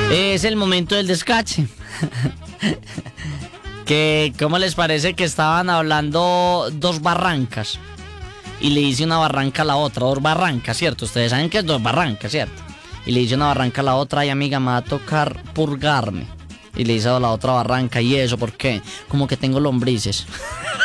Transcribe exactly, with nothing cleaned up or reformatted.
Es el momento del descache. Que, ¿cómo les parece que estaban hablando dos barrancas? Y le dice una barranca a la otra, dos barrancas, ¿cierto? Ustedes saben que es dos barrancas, ¿cierto? Y le dice una barranca a la otra, ay amiga, me va a tocar purgarme. Y le dice a la otra barranca, ¿y eso por qué? Como que tengo lombrices.